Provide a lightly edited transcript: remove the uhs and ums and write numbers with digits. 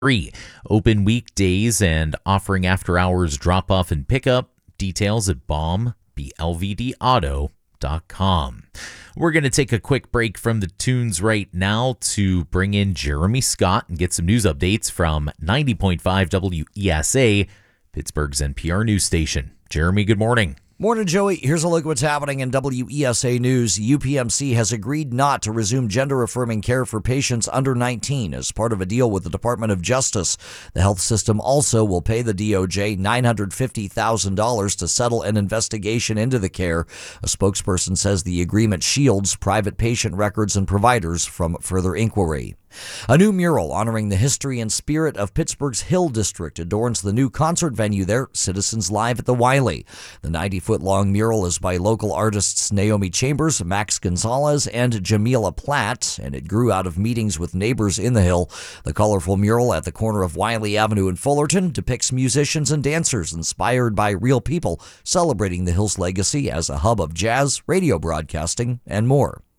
Free. Open weekdays and offering after-hours drop-off and pickup. Details at bomblvdauto.com. We're going to take a quick break from the tunes right now to bring in Jeremy Scott and get some news updates from 90.5 WESA, Pittsburgh's NPR news station. Jeremy, good morning. Morning, Joey. Here's a look at what's happening in WESA News. UPMC has agreed not to resume gender-affirming care for patients under 19 as part of a deal with the Department of Justice. The health system also will pay the DOJ $950,000 to settle an investigation into the care. A spokesperson says the agreement shields private patient records and providers from further inquiry. A new mural honoring the history and spirit of Pittsburgh's Hill District adorns the new concert venue there, Citizens Live at the Wiley. The 90-foot-long mural is by local artists Naomi Chambers, Max Gonzalez, and Jamila Platt, and it grew out of meetings with neighbors in the Hill. The colorful mural at the corner of Wiley Avenue in Fullerton depicts musicians and dancers inspired by real people, celebrating the Hill's legacy as a hub of jazz, radio broadcasting, and more.